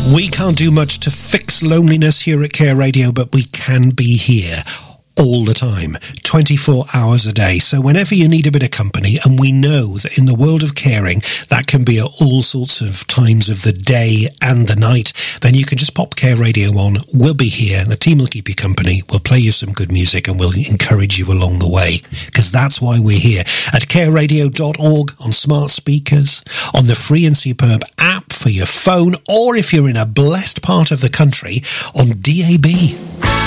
We can't do much to fix loneliness here at Care Radio, but we can be here all the time, 24 hours a day. So whenever you need a bit of company, and we know that in the world of caring, that can be at all sorts of times of the day and the night, then you can just pop Care Radio on. We'll be here. The team will keep you company. We'll play you some good music and we'll encourage you along the way, because that's why we're here at careradio.org, on smart speakers, on the free and superb app for your phone, or if you're in a blessed part of the country, on DAB.